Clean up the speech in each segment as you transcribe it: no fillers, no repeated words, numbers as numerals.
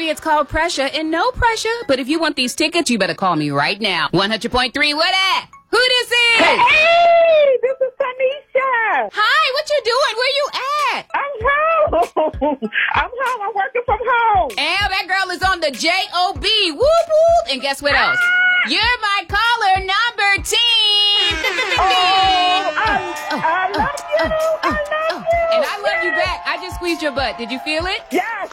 Baby, it's called pressure and no pressure. But if you want these tickets, you better call me right now. 100.3, what at? Who this is? Hey, this is Tanisha. Hi, what you doing? Where you at? I'm home. I'm working from home. And that girl is on the J-O-B. Whoop, whoop. And guess what else? You're my caller number 10. I love you. I love you. And I love you back. I just squeezed your butt. Did you feel it? Yes.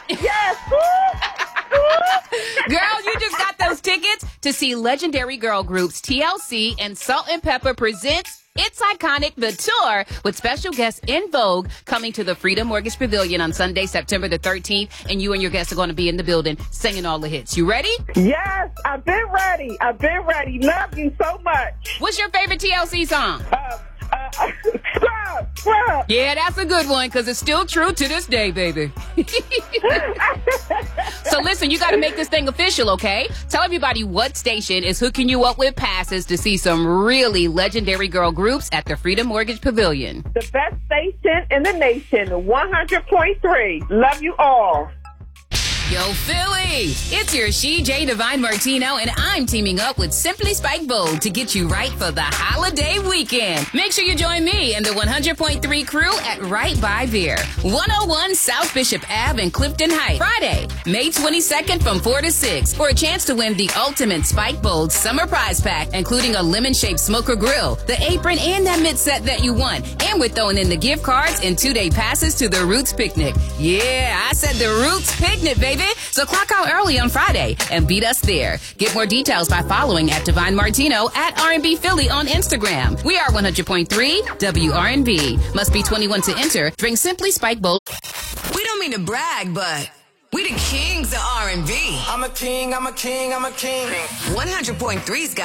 Girl, you just got those tickets to see legendary girl groups TLC and Salt and Pepper presents It's Iconic, the tour, with special guests En Vogue coming to the Freedom Mortgage Pavilion on Sunday, September the 13th. And you and your guests are going to be in the building singing all the hits. You ready? Yes, I've been ready. Love you so much. What's your favorite TLC song? Scrub. Yeah, that's a good one because it's still true to this day, baby. So listen, you got to make this thing official, okay? Tell everybody what station is hooking you up with passes to see some really legendary girl groups at the Freedom Mortgage Pavilion. The best station in the nation, 100.3. Love you all. Yo, Philly! It's your She-J Divine Martino, and I'm teaming up with Simply Spiked Bold to get you right for the holiday weekend. Make sure you join me and the 100.3 crew at Right by Beer, 101 South Bishop Ave in Clifton Heights, Friday, May 22nd from 4 to 6, for a chance to win the ultimate Spiked Bold summer prize pack, including a lemon-shaped smoker grill, the apron, and that mid set that you want. And we're throwing in the gift cards and 2-day passes to the Roots Picnic. Yeah, I said the Roots Picnic, baby. So clock out early on Friday and beat us there. Get more details by following at Divine Martino at R&B Philly on Instagram. We are 100.3 WRNB. Must be 21 to enter. Drink Simply Spiked Bold. We don't mean to brag, but we the kings of R&B. I'm a king. 100.3's got